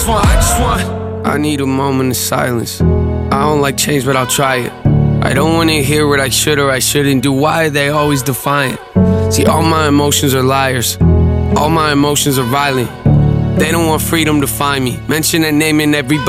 I need a moment of silence. I don't like change, but I'll try it. I don't wanna hear what I should or I shouldn't do. Why are they always defiant? See, all my emotions are liars. All my emotions are violent. They don't want freedom to find me. Mention a name and everybody